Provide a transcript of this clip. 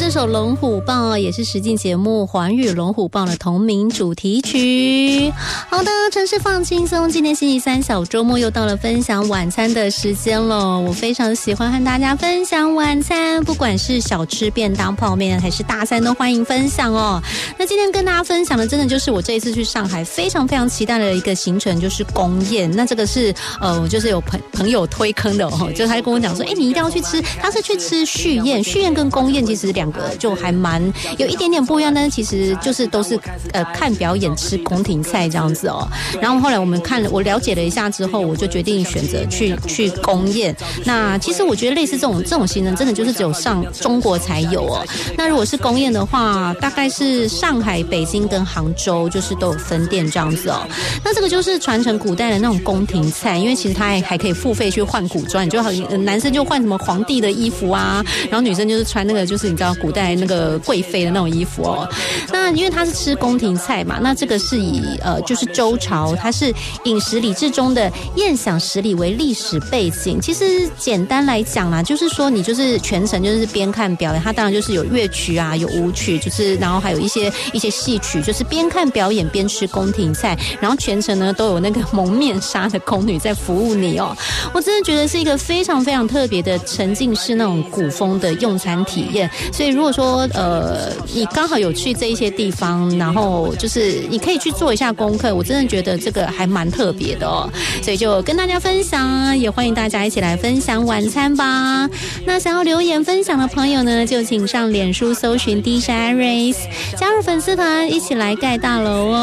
这首《龙虎豹》也是实境节目《环宇龙虎豹》的同名主题曲。好的，城市放轻松，今天星期三小周末又到了分享晚餐的时间了。我非常喜欢和大家分享晚餐，不管是小吃、便当、泡面还是大餐都欢迎分享哦。那今天跟大家分享的真的就是我这一次去上海非常非常期待的一个行程，就是宫宴。那这个是就是有朋友推坑的哦，就是他就跟我讲说你一定要去吃，他是去吃续宴。续宴跟宫宴其实两个就还蛮有一点点不一样，但是其实就是都是看表演吃宫廷菜这样子哦。然后后来我了解了一下之后，我就决定选择去宫宴。那其实我觉得类似这种行程真的就是只有上中国才有哦。那如果是宫宴的话，大概是上海、北京跟杭州就是都有分店这样子哦。那这个就是传承古代的那种宫廷菜，因为其实它还可以付费去换古装，你就男生就换什么皇帝的衣服啊，然后女生就是穿那个就是你知道古代那个贵妃的那种衣服哦。那因为它是吃宫廷菜嘛，那这个是以就是周朝，它是饮食礼制中的宴享食礼为历史背景。其实简单来讲啦，就是说你就是全程就是边看表演，它当然就是有乐曲啊，有舞曲，就是然后还有一些戏曲，就是边看表演边吃宫廷菜，然后全程呢都有那个蒙面纱的宫女在服务你哦。我真的觉得是一个非常非常特别的沉浸式那种古风的用餐体验。所以如果说你刚好有去这一些地方，然后就是你可以去做一下功课，我真的觉得这个还蛮特别的哦。所以就跟大家分享，也欢迎大家一起来分享晚餐吧。那想要留言分享的朋友呢，就请上脸书搜寻 DJ Iris， 加入粉丝团一起来盖大楼哦。